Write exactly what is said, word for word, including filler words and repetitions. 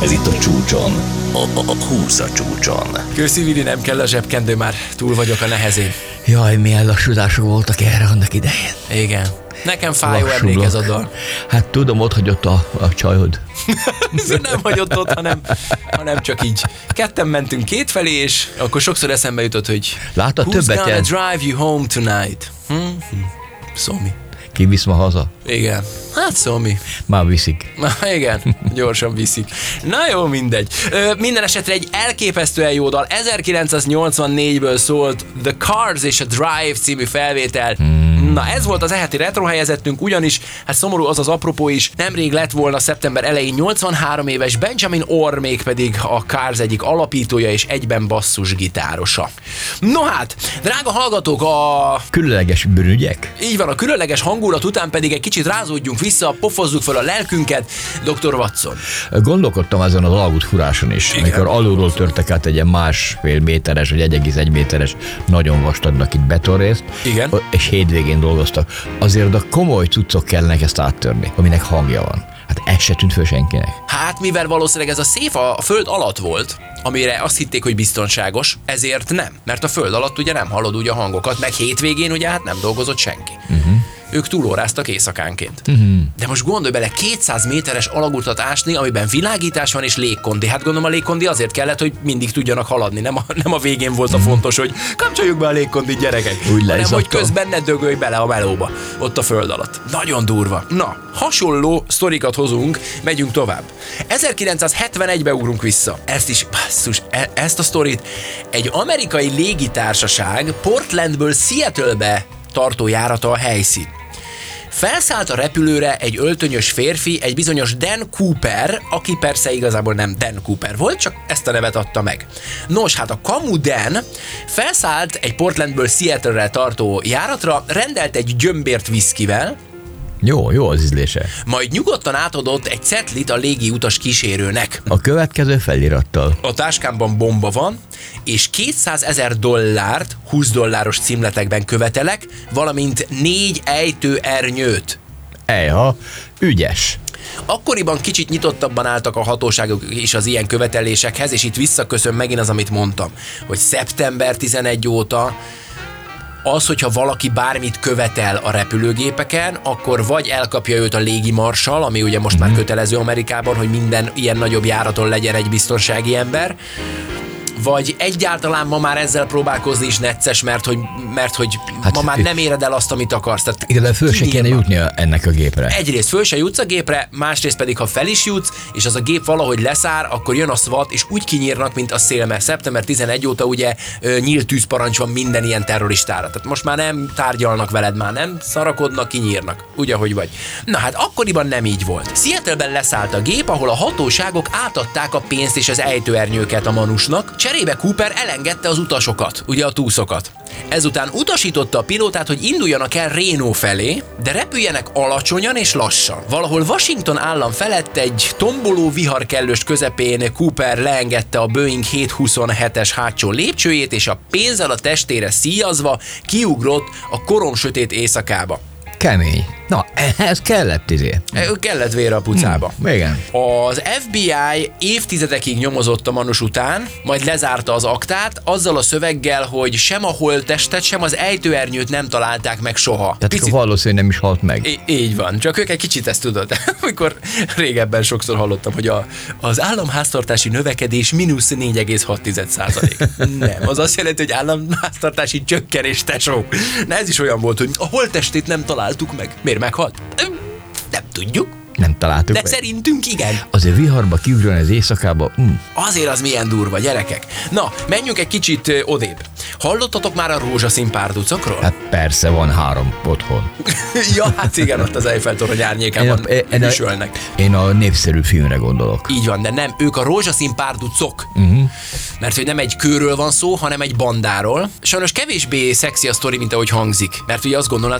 Ez itt a Csúcson, a, a, a húsz a Csúcson. Köszi, Vili, nem kell a zsebkendő, már túl vagyok a nehezén. Jaj, milyen lassúdások voltak erre annak idején. Igen. Nekem fájó Lassulok. emlék ez a dal. Hát tudom, ott hagyott a, a csajod. Nem hagyott ott, hanem, hanem csak így. Ketten mentünk kétfelé, és akkor sokszor eszembe jutott, hogy Láttad Who's többet gonna el? drive you home tonight? Hm? Hm. Szómi. Ki visz ma haza? Igen. Hát szómi. Már viszik. Na igen, gyorsan viszik. Na jó, mindegy. Ö, minden esetre egy elképesztően jó dal. ezerkilencszáznyolcvannégyből szólt The Cars és a Drive című felvétel. Hmm. Na ez volt az eheti retro helyezettünk, ugyanis, hát szomorú az az apropó is, nemrég lett volna szeptember elején nyolcvanhárom éves Benjamin Orr, mégpedig a Cars egyik alapítója és egyben basszusgitárosa. No hát, drága hallgatók, a... Különleges bűnügyek? Így van, a különleges hangulat után pedig egy kicsit rázódjunk vissza, pofozzuk fel a lelkünket. doktor Watson. Gondolkodtam ezen az alagút furáson is, Igen. amikor alulról törtek át egy ilyen másfél méteres, vagy egy egész egy méteres nagyon vastagnak itt betonrészt, Igen. és hétvégén dolgoztak. Azért a komoly cuccok kellnek ezt áttörni, aminek hangja van. Hát ez se tűnt föl senkinek. Hát mivel valószínűleg ez a széf a föld alatt volt, amire azt hitték, hogy biztonságos, ezért nem. Mert a föld alatt ugye nem hallod úgy a hangokat, meg hétvégén ugye hát nem dolgozott senki. Uh-huh. Ők túlóráztak éjszakánként. Uh-huh. De most gondolj bele, kétszáz méteres alagutat ásni, amiben világítás van és légkondi. Hát gondolom a légkondi azért kellett, hogy mindig tudjanak haladni. Nem a, nem a végén volt a fontos, hogy kapcsoljuk be a légkondit, gyerekek. Úgy hanem, hogy leizzadtam. közben ne dögölj bele a melóba, ott a föld alatt. Nagyon durva. Na, hasonló sztorikat hozunk, megyünk tovább. ezerkilencszázhetvenegybe ugrunk vissza. Ezt is, basszus, e- ezt a sztorit egy amerikai légitársaság Portlandből Seattle-be tartó járata a helyszín. Felszállt a repülőre egy öltönyös férfi, egy bizonyos Dan Cooper, aki persze igazából nem Dan Cooper volt, csak ezt a nevet adta meg. Nos, hát a kamu Dan felszállt egy Portlandből Seattle-re tartó járatra, rendelt egy gyömbért viszkivel, Jó, jó az ízlése. majd nyugodtan átadott egy cetlit a légi utas kísérőnek. A következő felirattal. A táskámban bomba van, és kétszázezer dollárt, húsz dolláros címletekben követelek, valamint négy ejtőernyőt. Ejha, ügyes. Akkoriban kicsit nyitottabban álltak a hatóságok is az ilyen követelésekhez, és itt visszaköszön megint az, amit mondtam, hogy szeptember tizenegy óta az, hogyha valaki bármit követel a repülőgépeken, akkor vagy elkapja őt a légimarsal, ami ugye most mm. már kötelező Amerikában, hogy minden ilyen nagyobb járaton legyen egy biztonsági ember, vagy egyáltalán ma már ezzel próbálkozni is necces, mert hogy, mert hogy hát, ma már nem éred el azt, amit akarsz. Tehát igen, föl se kéne jutni ennek a gépre. Egyrészt föl se jutsz a gépre, másrészt pedig, ha fel is jutsz, és az a gép valahogy leszár, akkor jön a SWAT, és úgy kinyírnak, mint a szél, mert szeptember tizenegy óta ugye ö, nyílt tűzparancs van minden ilyen terroristára. Tehát most már nem tárgyalnak veled, már nem szarakodnak, kinyírnak. Úgy, ahogy vagy. Na hát akkoriban nem így volt. Seattle-ben leszállt a gép, ahol a hatóságok átadták a pénzt és az ejtőernyőket a manusnak, cserébe Cooper elengedte az utasokat, ugye a túszokat. Ezután utasította a pilótát, hogy induljanak el Reno felé, de repüljenek alacsonyan és lassan. Valahol Washington állam felett egy tomboló viharkellős közepén Cooper leengedte a Boeing hétszázhuszonhetes hátsó lépcsőjét, és a pénzzel a testére szíjazva kiugrott a koromsötét éjszakába. Kemény. Na, ehhez kellett izé. Kellett vére a pucába. Hmm, igen. Az ef bé i évtizedekig nyomozott a manus után, majd lezárta az aktát, azzal a szöveggel, hogy sem a holttestet, sem az ejtőernyőt nem találták meg soha. Tehát Picit... valószínűleg nem is halt meg. I- így van, csak ők egy kicsit ezt tudod. Amikor régebben sokszor hallottam, hogy a, az államháztartási növekedés mínusz négy egész hat százalék. Nem, az azt jelenti, hogy államháztartási csökkenés, tesó. Na ez is olyan volt, hogy a holttestét nem találtuk meg. Miért meghalt? Nem tudjuk. Nem találtuk De meg. szerintünk igen. Azért viharba kiugrani az éjszakába. Mm. Azért az milyen durva, gyerekek. Na, menjünk egy kicsit ö, odébb. Hallottatok már a rózsaszín párducokról? Hát persze, van három otthon. Ja, hát igen, ott az Eiffel-torony árnyékában üsölnek. Én a népszerű filmre gondolok. Így van, de nem, ők a rózsaszín párducok. Uh-huh. Mert hogy nem egy kőről van szó, hanem egy bandáról. Sajnos kevésbé szexi a sztori, mint ahogy hangzik. Mert ugye azt gondolnád,